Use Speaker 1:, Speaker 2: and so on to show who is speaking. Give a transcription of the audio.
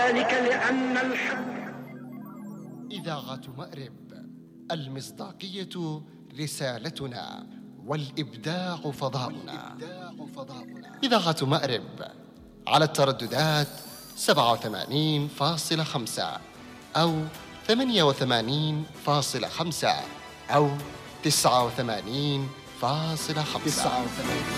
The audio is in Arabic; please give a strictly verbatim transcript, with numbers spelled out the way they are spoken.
Speaker 1: وذلك لأن الحق.
Speaker 2: إذاعة مأرب، المصداقية رسالتنا والإبداع فضاؤنا. إذاعة مأرب على الترددات سبعة وثمانين فاصلة خمسة أو ثمانية وثمانين فاصلة خمسة أو تسعة وثمانين فاصلة خمسة.